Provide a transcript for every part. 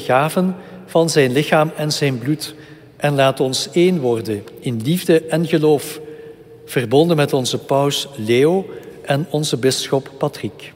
gaven van zijn lichaam en zijn bloed en laat ons één worden in liefde en geloof, verbonden met onze paus Leo en onze bisschop Patrick.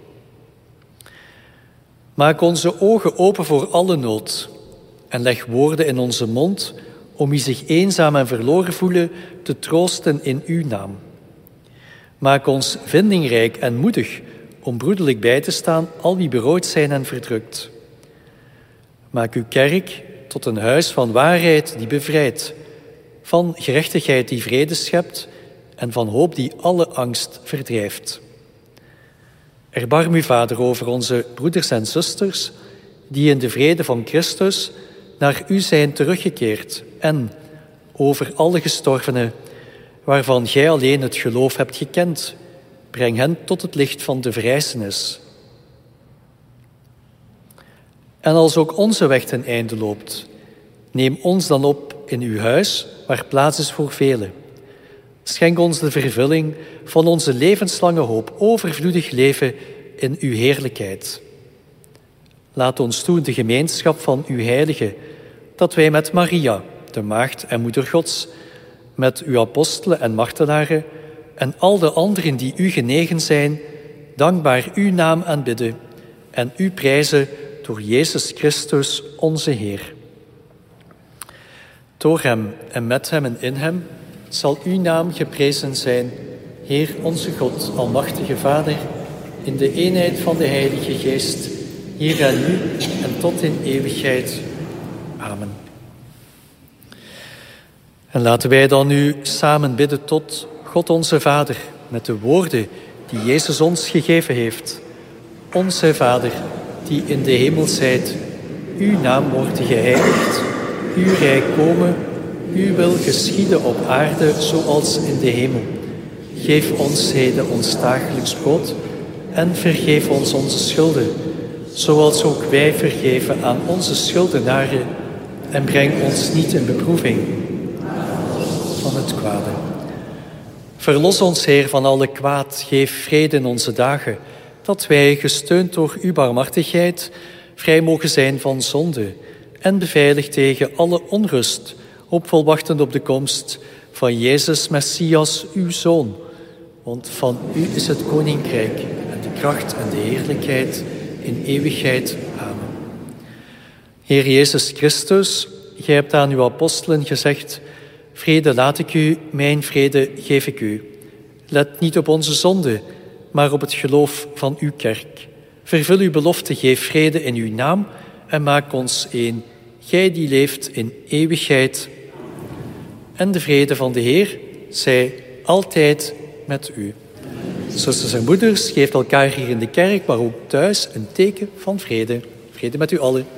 Maak onze ogen open voor alle nood en leg woorden in onze mond om wie zich eenzaam en verloren voelen te troosten in uw naam. Maak ons vindingrijk en moedig om broederlijk bij te staan al wie berooid zijn en verdrukt. Maak uw kerk tot een huis van waarheid die bevrijdt, van gerechtigheid die vrede schept en van hoop die alle angst verdrijft. Erbarm u, Vader, over onze broeders en zusters die in de vrede van Christus naar u zijn teruggekeerd en over alle gestorvenen waarvan gij alleen het geloof hebt gekend. Breng hen tot het licht van de verrijzenis. En als ook onze weg ten einde loopt, neem ons dan op in uw huis, waar plaats is voor velen. Schenk ons de vervulling van onze levenslange hoop, overvloedig leven in uw heerlijkheid. Laat ons toe in de gemeenschap van uw heiligen, dat wij met Maria, de maagd en moeder Gods, met uw apostelen en martelaren en al de anderen die u genegen zijn, dankbaar uw naam aanbidden en u prijzen door Jezus Christus, onze Heer. Door hem en met hem en in hem zal uw naam geprezen zijn, Heer onze God, almachtige Vader, in de eenheid van de Heilige Geest, hier en nu en tot in eeuwigheid. Amen. En laten wij dan nu samen bidden tot God onze Vader, met de woorden die Jezus ons gegeven heeft. Onze Vader, die in de hemel zijt, uw naam wordt geheiligd, uw rijk komen, uw wil geschieden op aarde zoals in de hemel. Geef ons heden ons dagelijks brood en vergeef ons onze schulden, zoals ook wij vergeven aan onze schuldenaren. En breng ons niet in beproeving van het kwade. Verlos ons, Heer, van alle kwaad. Geef vrede in onze dagen, dat wij, gesteund door uw barmhartigheid, vrij mogen zijn van zonde en beveiligd tegen alle onrust, opvolwachtend op de komst van Jezus Messias, uw Zoon. Want van u is het koninkrijk en de kracht en de heerlijkheid in eeuwigheid. Amen. Heer Jezus Christus, gij hebt aan uw apostelen gezegd: vrede laat ik u, mijn vrede geef ik u. Let niet op onze zonde, maar op het geloof van uw kerk. Vervul uw belofte, geef vrede in uw naam en maak ons één, gij die leeft in eeuwigheid. En de vrede van de Heer zij altijd met u. Zusters en broeders, geeft elkaar hier in de kerk, maar ook thuis, een teken van vrede. Vrede met u allen.